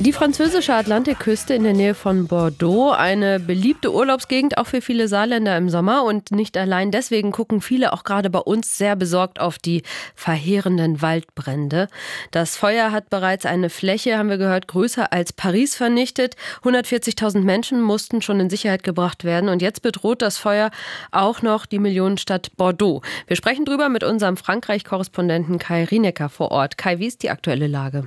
Die französische Atlantikküste in der Nähe von Bordeaux, eine beliebte Urlaubsgegend, auch für viele Saarländer im Sommer. Und nicht allein deswegen gucken viele auch gerade bei uns sehr besorgt auf die verheerenden Waldbrände. Das Feuer hat bereits eine Fläche, haben wir gehört, größer als Paris vernichtet. 140.000 Menschen mussten schon in Sicherheit gebracht werden. Und jetzt bedroht das Feuer auch noch die Millionenstadt Bordeaux. Wir sprechen drüber mit unserem Frankreich-Korrespondenten Kai Rienecker vor Ort. Kai, wie ist die aktuelle Lage?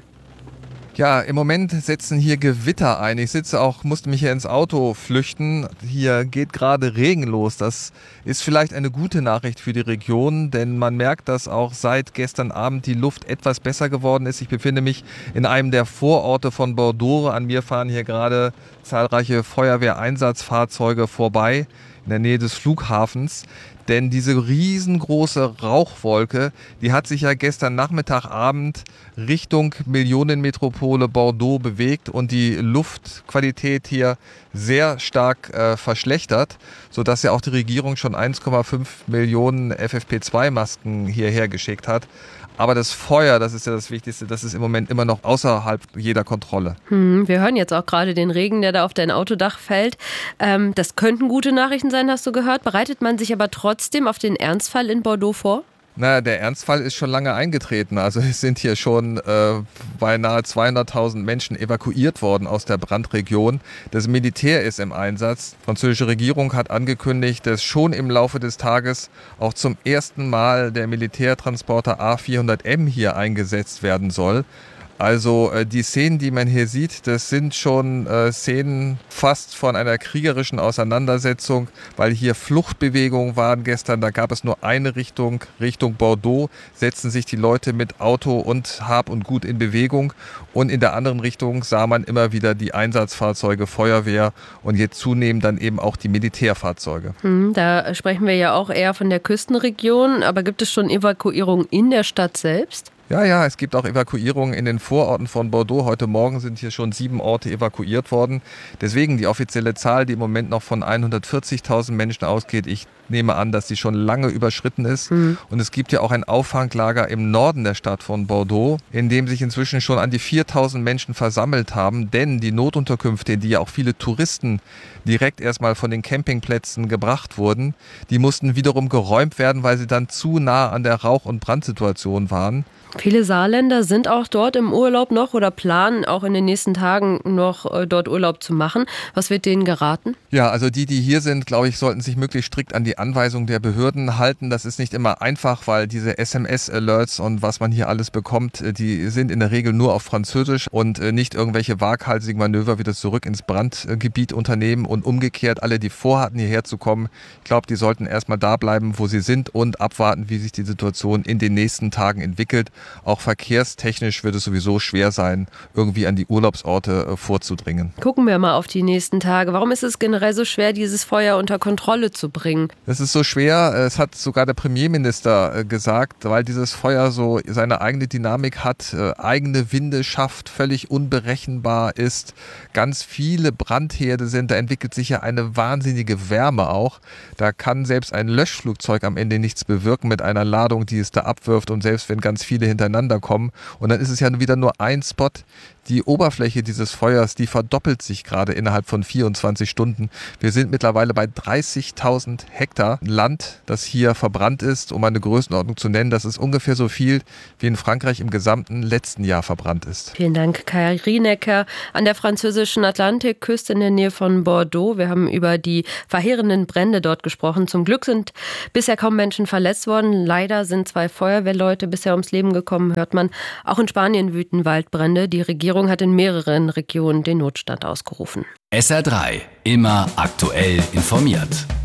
Ja, im Moment setzen hier Gewitter ein. Ich musste mich hier ins Auto flüchten. Hier geht gerade Regen los. Das ist vielleicht eine gute Nachricht für die Region, denn man merkt, dass auch seit gestern Abend die Luft etwas besser geworden ist. Ich befinde mich in einem der Vororte von Bordeaux. An mir fahren hier gerade zahlreiche Feuerwehreinsatzfahrzeuge vorbei in der Nähe des Flughafens. Denn diese riesengroße Rauchwolke, die hat sich ja gestern Nachmittagabend Richtung Millionenmetropole Bordeaux bewegt und die Luftqualität hier sehr stark verschlechtert, sodass ja auch die Regierung schon 1,5 Millionen FFP2-Masken hierher geschickt hat. Aber das Feuer, das ist ja das Wichtigste, das ist im Moment immer noch außerhalb jeder Kontrolle. Wir hören jetzt auch gerade den Regen, der da auf dein Autodach fällt. Das könnten gute Nachrichten sein, hast du gehört. Bereitet man sich aber trotzdem auf den Ernstfall in Bordeaux vor? Na, der Ernstfall ist schon lange eingetreten. Also es sind hier schon beinahe 200.000 Menschen evakuiert worden aus der Brandregion. Das Militär ist im Einsatz. Die französische Regierung hat angekündigt, dass schon im Laufe des Tages auch zum ersten Mal der Militärtransporter A400M hier eingesetzt werden soll. Also die Szenen, die man hier sieht, das sind schon Szenen fast von einer kriegerischen Auseinandersetzung, weil hier Fluchtbewegungen waren gestern. Da gab es nur eine Richtung Bordeaux, setzten sich die Leute mit Auto und Hab und Gut in Bewegung. Und in der anderen Richtung sah man immer wieder die Einsatzfahrzeuge, Feuerwehr und jetzt zunehmend dann eben auch die Militärfahrzeuge. Da sprechen wir ja auch eher von der Küstenregion. Aber gibt es schon Evakuierungen in der Stadt selbst? Ja, es gibt auch Evakuierungen in den Vororten von Bordeaux. Heute Morgen sind hier schon 7 Orte evakuiert worden. Deswegen die offizielle Zahl, die im Moment noch von 140.000 Menschen ausgeht. Ich nehme an, dass die schon lange überschritten ist. Und es gibt ja auch ein Auffanglager im Norden der Stadt von Bordeaux, in dem sich inzwischen schon an die 4.000 Menschen versammelt haben. Denn die Notunterkünfte, in die ja auch viele Touristen direkt erstmal von den Campingplätzen gebracht wurden, die mussten wiederum geräumt werden, weil sie dann zu nah an der Rauch- und Brandsituation waren. Viele Saarländer sind auch dort im Urlaub noch oder planen auch in den nächsten Tagen noch dort Urlaub zu machen. Was wird denen geraten? Ja, also die hier sind, glaube ich, sollten sich möglichst strikt an die Anweisungen der Behörden halten. Das ist nicht immer einfach, weil diese SMS-Alerts und was man hier alles bekommt, die sind in der Regel nur auf Französisch und nicht irgendwelche waghalsigen Manöver wieder zurück ins Brandgebiet unternehmen und umgekehrt alle, die vorhatten, hierher zu kommen. Ich glaube, die sollten erstmal da bleiben, wo sie sind und abwarten, wie sich die Situation in den nächsten Tagen entwickelt. Auch verkehrstechnisch wird es sowieso schwer sein, irgendwie an die Urlaubsorte vorzudringen. Gucken wir mal auf die nächsten Tage. Warum ist es generell so schwer, dieses Feuer unter Kontrolle zu bringen? Es ist so schwer, es hat sogar der Premierminister gesagt, weil dieses Feuer so seine eigene Dynamik hat, eigene Winde schafft, völlig unberechenbar ist, ganz viele Brandherde sind, da entwickelt sich ja eine wahnsinnige Wärme auch. Da kann selbst ein Löschflugzeug am Ende nichts bewirken mit einer Ladung, die es da abwirft und selbst wenn ganz viele hintereinander kommen und dann ist es ja wieder nur ein Spot. Die Oberfläche dieses Feuers, die verdoppelt sich gerade innerhalb von 24 Stunden. Wir sind mittlerweile bei 30.000 Hektar Land, das hier verbrannt ist, um eine Größenordnung zu nennen. Das ist ungefähr so viel, wie in Frankreich im gesamten letzten Jahr verbrannt ist. Vielen Dank, Kai Rienecker an der französischen Atlantikküste in der Nähe von Bordeaux. Wir haben über die verheerenden Brände dort gesprochen. Zum Glück sind bisher kaum Menschen verletzt worden. Leider sind 2 Feuerwehrleute bisher ums Leben gekommen, hört man. Auch in Spanien wüten Waldbrände. Die Regierung hat in mehreren Regionen den Notstand ausgerufen. SR3, immer aktuell informiert.